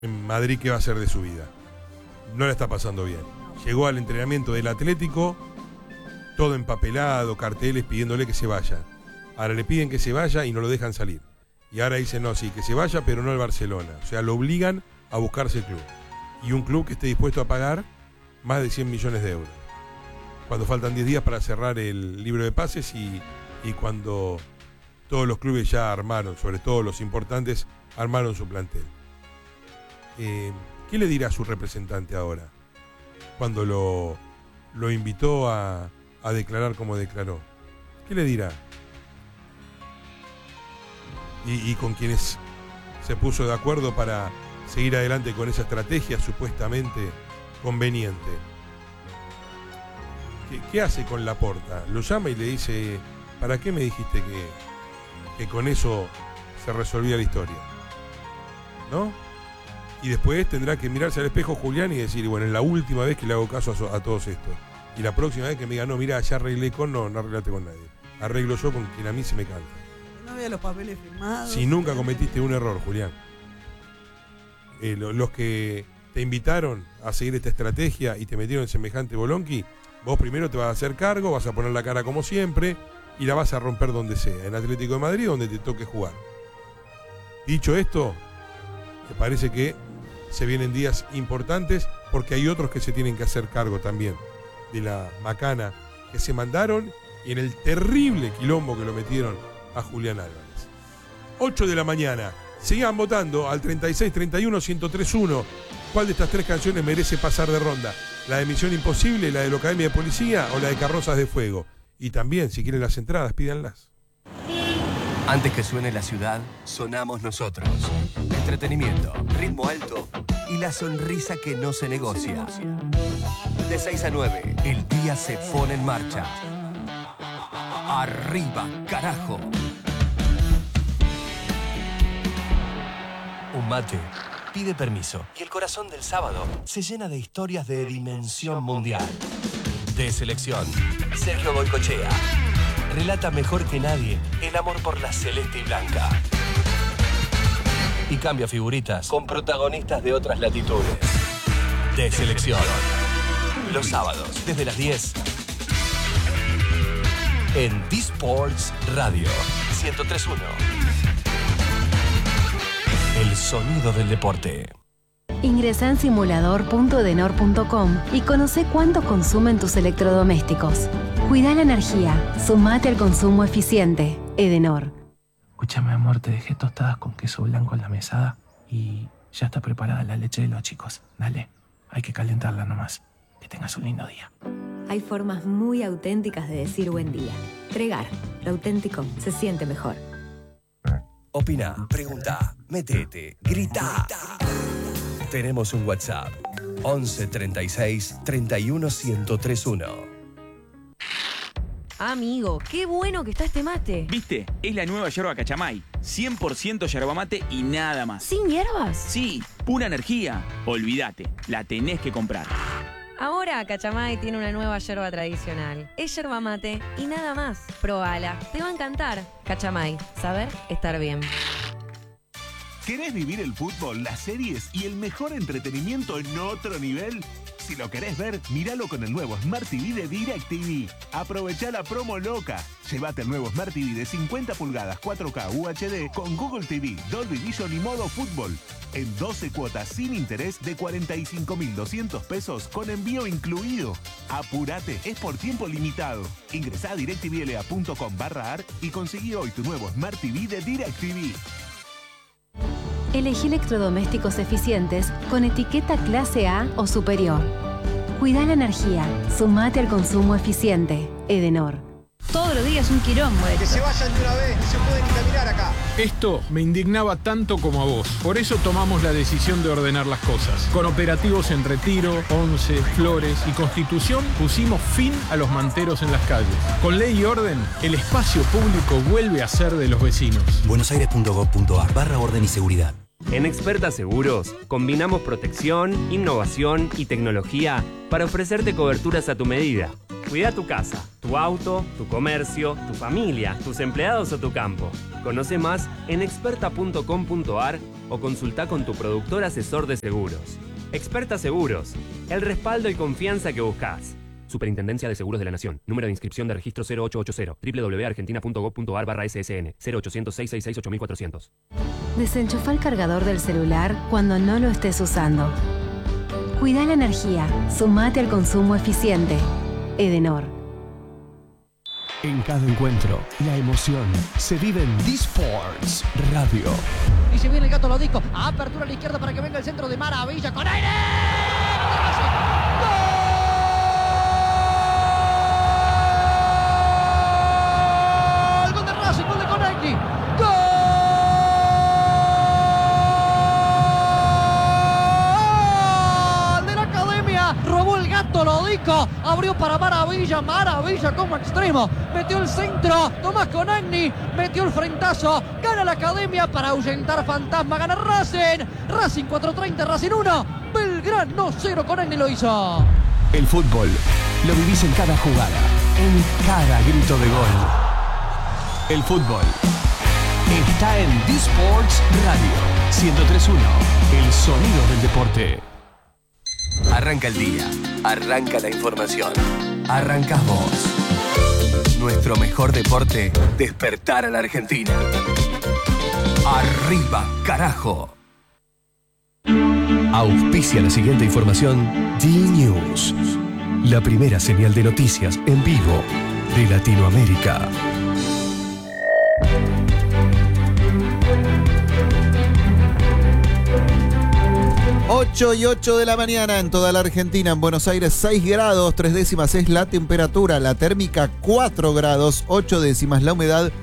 en Madrid qué va a hacer de su vida. No la está pasando bien. Llegó al entrenamiento del Atlético, todo empapelado, carteles pidiéndole que se vaya. Ahora le piden que se vaya y no lo dejan salir. Y ahora dicen, no, sí, que se vaya, pero no al Barcelona. O sea, lo obligan a buscarse el club. Y un club que esté dispuesto a pagar más de 100 millones de euros. Cuando faltan 10 días para cerrar el libro de pases y cuando todos los clubes ya armaron, sobre todo los importantes, armaron su plantel. ¿Qué le dirá a su representante ahora? Cuando lo invitó a declarar como declaró. ¿Qué le dirá? Y con quienes se puso de acuerdo para seguir adelante con esa estrategia supuestamente conveniente. ¿Qué hace con Laporta? Lo llama y le dice, ¿para qué me dijiste que con eso se resolvía la historia? ¿No? Y después tendrá que mirarse al espejo Julián y decir, bueno, es la última vez que le hago caso a todos estos. Y la próxima vez que me diga, no, mira, ya arreglé no arreglaste con nadie. Arreglo yo con quien a mí se me canta. No vea los papeles firmados. Si nunca cometiste un error, Julián. Los que te invitaron a seguir esta estrategia y te metieron en semejante bolonqui, vos primero te vas a hacer cargo, vas a poner la cara como siempre y la vas a romper donde sea, en Atlético de Madrid, donde te toque jugar. Dicho esto, me parece que se vienen días importantes porque hay otros que se tienen que hacer cargo también de la macana que se mandaron y en el terrible quilombo que lo metieron a Julián Álvarez. 8 de la mañana. Sigan votando al 3631-1031. ¿Cuál de estas tres canciones merece pasar de ronda? ¿La de Misión Imposible, la de la Academia de Policía o la de Carrozas de Fuego? Y también, si quieren las entradas, pídanlas. Antes que suene la ciudad, sonamos nosotros. Entretenimiento, ritmo alto y la sonrisa que no se negocia. De 6 a 9, el día se pone en marcha. ¡Arriba, carajo! Un mate pide permiso y el corazón del sábado se llena de historias de dimensión mundial. De selección, Sergio Goycochea relata mejor que nadie el amor por la celeste y blanca. Y cambia figuritas con protagonistas de otras latitudes. De selección. Los sábados, desde las 10. En D-Sports Radio 103.1. El sonido del deporte. Ingresá en simulador.edenor.com y conoce cuánto consumen tus electrodomésticos. Cuida la energía. Sumate al consumo eficiente. Edenor. Escúchame, amor, te dejé tostadas con queso blanco en la mesada y ya está preparada la leche de los chicos. Dale, hay que calentarla nomás. Que tengas un lindo día. Hay formas muy auténticas de decir buen día. Tregar. Lo auténtico se siente mejor. Opina, pregunta, metete, grita. Tenemos un WhatsApp. 11 36 31 1031. Amigo, qué bueno que está este mate. ¿Viste? Es la nueva yerba Cachamay. 100% yerba mate y nada más. ¿Sin hierbas? Sí, pura energía. Olvídate, la tenés que comprar. Ahora Cachamay tiene una nueva yerba tradicional. Es yerba mate y nada más. Probala, te va a encantar. Cachamay, saber estar bien. ¿Querés vivir el fútbol, las series y el mejor entretenimiento en otro nivel? Si lo querés ver, míralo con el nuevo Smart TV de DirecTV. Aprovechá la promo loca. Llévate el nuevo Smart TV de 50 pulgadas 4K UHD con Google TV, Dolby Vision y modo fútbol. En 12 cuotas sin interés de 45.200 pesos con envío incluido. Apurate, es por tiempo limitado. Ingresá a directvla.com/ar y conseguí hoy tu nuevo Smart TV de DirecTV. Elegí electrodomésticos eficientes con etiqueta clase A o superior. Cuida la energía. Sumate al consumo eficiente. Edenor. Todos los días un quilombo. Que se vayan de una vez, no se puede ni caminar acá. Esto me indignaba tanto como a vos. Por eso tomamos la decisión de ordenar las cosas. Con operativos en Retiro, Once, Flores y Constitución pusimos fin a los manteros en las calles. Con ley y orden, el espacio público vuelve a ser de los vecinos. buenosaires.gov.ar/orden y seguridad. En Experta Seguros, combinamos protección, innovación y tecnología para ofrecerte coberturas a tu medida. Cuida tu casa, tu auto, tu comercio, tu familia, tus empleados o tu campo. Conoce más en experta.com.ar o consulta con tu productor asesor de seguros. Experta Seguros, el respaldo y confianza que buscas. Superintendencia de Seguros de la Nación. Número de inscripción de registro 0880. www.argentina.gov.ar/ssn. 0800-666-8400. Desenchufa el cargador del celular cuando no lo estés usando. Cuida la energía. Sumate al consumo eficiente. Edenor. En cada encuentro, la emoción se vive en D-Sports Radio. Y se viene el Gato Lodico. Apertura a la izquierda para que venga el centro de maravilla con aire. ¡Gol! ¡Gol de Racing! ¡Gol de Conecti! ¡Gol de la Academia! Robó el Gato Lodico. Abrió para Maravilla. Maravilla como extremo. Metió el centro. Tomás Conagni. Metió el frentazo. Gana la Academia para ahuyentar fantasma. Gana Racing. Racing 4-30. Racing 1. Belgrano 0. Conagni lo hizo. El fútbol lo vivís en cada jugada, en cada grito de gol. El fútbol está en D-Sports Radio 103.1. El sonido del deporte. Arranca el día, arranca la información, arrancás vos. Nuestro mejor deporte, despertar a la Argentina. Arriba, carajo. Auspicia la siguiente información D-News, la primera señal de noticias en vivo de Latinoamérica. Ocho y 8 de la mañana en toda la Argentina. En Buenos Aires 6 grados, 3 décimas es la temperatura. La térmica 4 grados, 8 décimas la humedad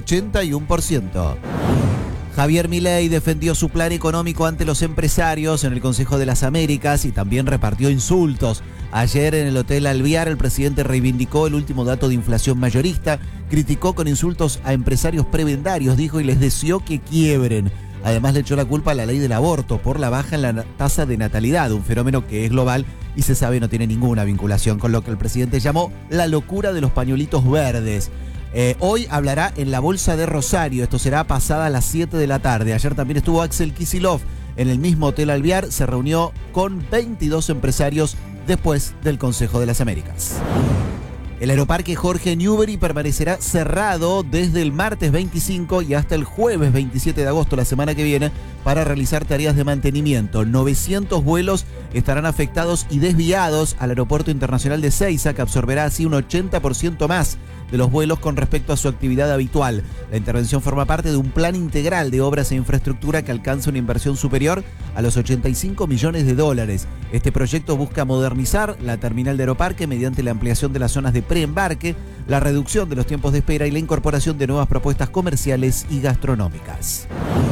81%. Javier Milei defendió su plan económico ante los empresarios en el Consejo de las Américas y también repartió insultos. Ayer en el Hotel Alvear el presidente reivindicó el último dato de inflación mayorista, criticó con insultos a empresarios prebendarios, dijo, y les deseó que quiebren. Además le echó la culpa a la ley del aborto por la baja en la tasa de natalidad, un fenómeno que es global y se sabe no tiene ninguna vinculación con lo que el presidente llamó la locura de los pañuelitos verdes. Hoy hablará en la Bolsa de Rosario, esto será pasada a las 7 de la tarde. Ayer también estuvo Axel Kicillof en el mismo Hotel Alvear, se reunió con 22 empresarios después del Consejo de las Américas. El aeroparque Jorge Newbery permanecerá cerrado desde el martes 25 y hasta el jueves 27 de agosto, la semana que viene, para realizar tareas de mantenimiento. 900 vuelos estarán afectados y desviados al Aeropuerto Internacional de Ezeiza, que absorberá así un 80% más de los vuelos con respecto a su actividad habitual. La intervención forma parte de un plan integral de obras e infraestructura que alcanza una inversión superior a los 85 millones de dólares. Este proyecto busca modernizar la terminal de Aeroparque mediante la ampliación de las zonas de preembarque, la reducción de los tiempos de espera y la incorporación de nuevas propuestas comerciales y gastronómicas.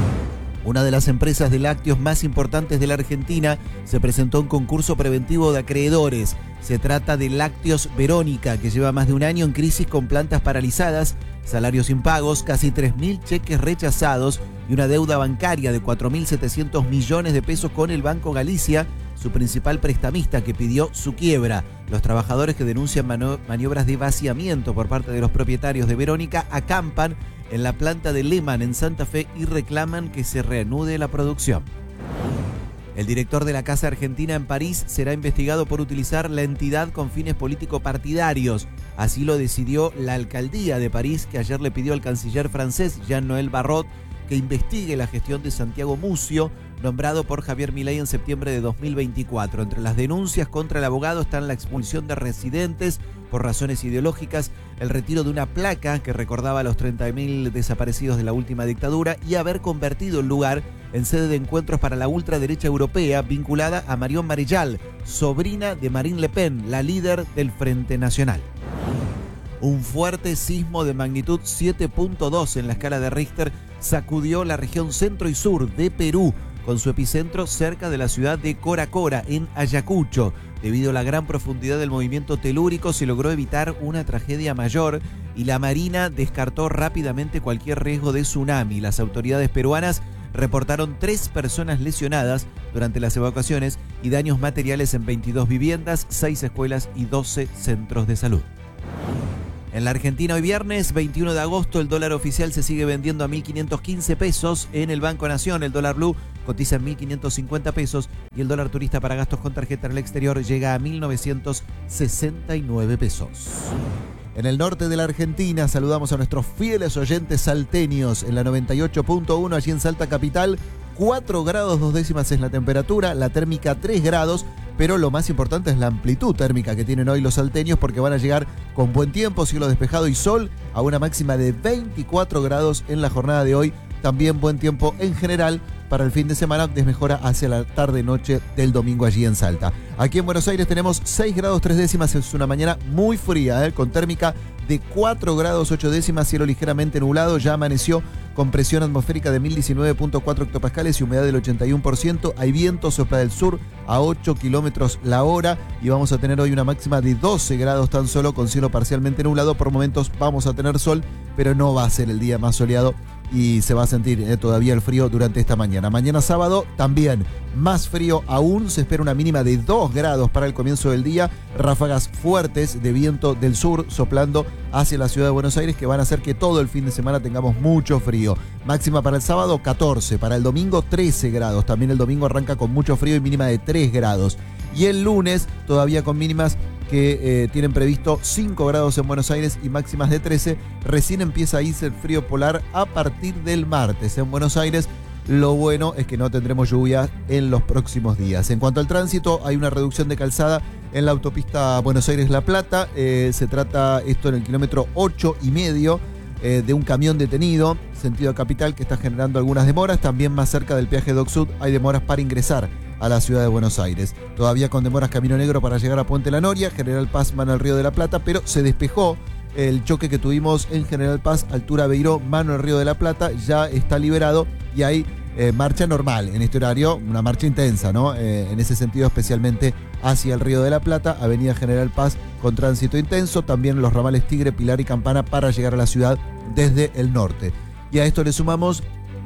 Una de las empresas de lácteos más importantes de la Argentina se presentó un concurso preventivo de acreedores. Se trata de Lácteos Verónica, que lleva más de un año en crisis con plantas paralizadas, salarios impagos, casi 3.000 cheques rechazados y una deuda bancaria de 4.700 millones de pesos con el Banco Galicia, su principal prestamista, que pidió su quiebra. Los trabajadores que denuncian maniobras de vaciamiento por parte de los propietarios de Verónica acampan en la planta de Lehman en Santa Fe y reclaman que se reanude la producción. El director de la Casa Argentina en París será investigado por utilizar la entidad con fines político-partidarios. Así lo decidió la alcaldía de París, que ayer le pidió al canciller francés Jean-Noël Barrot que investigue la gestión de Santiago Mucio, nombrado por Javier Milei en septiembre de 2024. Entre las denuncias contra el abogado están la expulsión de residentes por razones ideológicas, el retiro de una placa que recordaba a los 30.000 desaparecidos de la última dictadura y haber convertido el lugar en sede de encuentros para la ultraderecha europea vinculada a Marion Marechal, sobrina de Marine Le Pen, la líder del Frente Nacional. Un fuerte sismo de magnitud 7.2 en la escala de Richter sacudió la región centro y sur de Perú, con su epicentro cerca de la ciudad de Cora Cora, en Ayacucho. Debido a la gran profundidad del movimiento telúrico, se logró evitar una tragedia mayor y la Marina descartó rápidamente cualquier riesgo de tsunami. Las autoridades peruanas reportaron 3 personas lesionadas durante las evacuaciones y daños materiales en 22 viviendas, 6 escuelas y 12 centros de salud. En la Argentina, hoy viernes 21 de agosto, el dólar oficial se sigue vendiendo a 1.515 pesos. En el Banco Nación, el dólar blue cotiza en 1.550 pesos y el dólar turista para gastos con tarjeta en el exterior llega a 1.969 pesos. En el norte de la Argentina saludamos a nuestros fieles oyentes salteños en la 98.1 allí en Salta Capital. 4 grados 2 décimas es la temperatura, la térmica 3 grados, pero lo más importante es la amplitud térmica que tienen hoy los salteños porque van a llegar con buen tiempo, cielo despejado y sol a una máxima de 24 grados en la jornada de hoy. También buen tiempo en general para el fin de semana, desmejora hacia la tarde-noche del domingo allí en Salta. Aquí en Buenos Aires tenemos 6 grados 3 décimas, es una mañana muy fría, con térmica de 4 grados 8 décimas, cielo ligeramente nublado, ya amaneció con presión atmosférica de 1019.4 hectopascales y humedad del 81%. Hay viento, sopla del sur a 8 kilómetros la hora y vamos a tener hoy una máxima de 12 grados tan solo con cielo parcialmente nublado. Por momentos vamos a tener sol, pero no va a ser el día más soleado y se va a sentir todavía el frío durante esta mañana. Mañana sábado también más frío aún, se espera una mínima de 2 grados para el comienzo del día, ráfagas fuertes de viento del sur soplando hacia la ciudad de Buenos Aires que van a hacer que todo el fin de semana tengamos mucho frío. Máxima para el sábado 14, para el domingo 13 grados, también el domingo arranca con mucho frío y mínima de 3 grados. Y el lunes todavía con mínimas que tienen previsto 5 grados en Buenos Aires y máximas de 13. Recién empieza a irse el frío polar a partir del martes en Buenos Aires. Lo bueno es que no tendremos lluvia en los próximos días. En cuanto al tránsito, hay una reducción de calzada en la autopista Buenos Aires-La Plata. Se trata esto en el kilómetro 8,5 de un camión detenido, sentido capital, que está generando algunas demoras. También más cerca del peaje Dock Sud hay demoras para ingresar a la ciudad de Buenos Aires. Todavía con demoras Camino Negro para llegar a Puente La Noria, General Paz, mano al Río de la Plata, pero se despejó el choque que tuvimos en General Paz, altura Beiró, mano al Río de la Plata, ya está liberado y hay marcha normal en este horario, una marcha intensa, ¿no? En ese sentido, especialmente hacia el Río de la Plata, Avenida General Paz con tránsito intenso, también los ramales Tigre, Pilar y Campana para llegar a la ciudad desde el norte. Y a esto le sumamos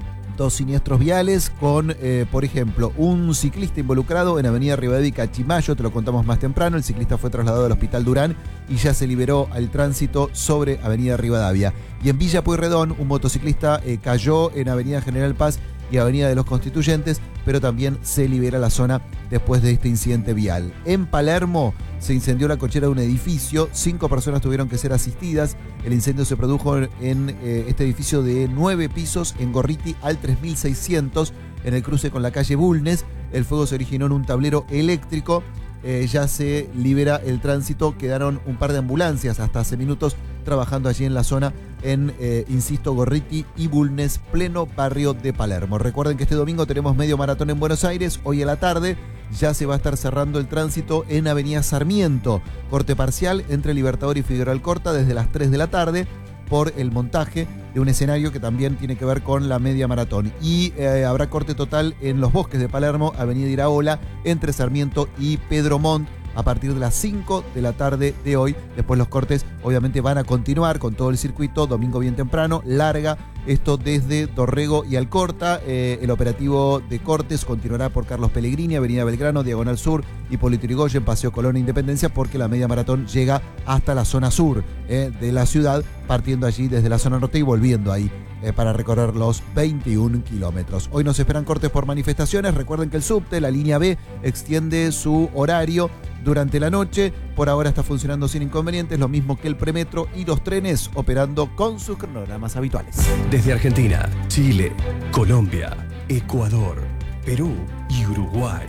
2 siniestros viales con, por ejemplo, un ciclista involucrado en Avenida Rivadavia y Cachimayo, te lo contamos más temprano. El ciclista fue trasladado al Hospital Durán y ya se liberó al tránsito sobre Avenida Rivadavia. Y en Villa Pueyrredón, un motociclista cayó en Avenida General Paz y Avenida de los Constituyentes, pero también se libera la zona después de este incidente vial. En Palermo se incendió la cochera de un edificio, 5 personas tuvieron que ser asistidas. El incendio se produjo en este edificio de 9 pisos en Gorriti al 3600, en el cruce con la calle Bulnes. El fuego se originó en un tablero eléctrico. Ya se libera el tránsito, quedaron un par de ambulancias hasta hace minutos trabajando allí en la zona en, insisto, Gorriti y Bulnes, pleno barrio de Palermo. Recuerden que este domingo tenemos medio maratón en Buenos Aires, hoy a la tarde ya se va a estar cerrando el tránsito en Avenida Sarmiento, corte parcial entre Libertador y Figueroa Alcorta desde las 3 de la tarde por el montaje de un escenario que también tiene que ver con la media maratón. Y habrá corte total en Los Bosques de Palermo, Avenida Iraola, entre Sarmiento y Pedro Montt, a partir de las 5 de la tarde de hoy. Después los cortes obviamente van a continuar con todo el circuito, domingo bien temprano, larga, esto desde Dorrego y Alcorta. El operativo de cortes continuará por Carlos Pellegrini, Avenida Belgrano, Diagonal Sur, Hipólito Yrigoyen, Paseo Colón e Independencia, porque la media maratón llega hasta la zona sur de la ciudad, partiendo allí desde la zona norte y volviendo ahí para recorrer los 21 kilómetros. Hoy nos esperan cortes por manifestaciones. Recuerden que el subte, la línea B, extiende su horario durante la noche. Por ahora está funcionando sin inconvenientes, lo mismo que el premetro y los trenes operando con sus cronogramas habituales. Desde Argentina, Chile, Colombia, Ecuador, Perú y Uruguay.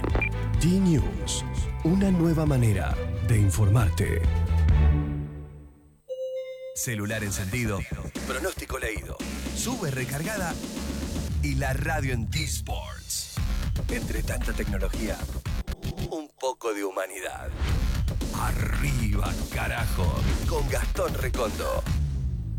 D-News, una nueva manera de informarte. Celular encendido, pronóstico leído, sube recargada y la radio en D-Sports. Entre tanta tecnología, un poco de humanidad. Arriba, carajo, con Gastón Recondo.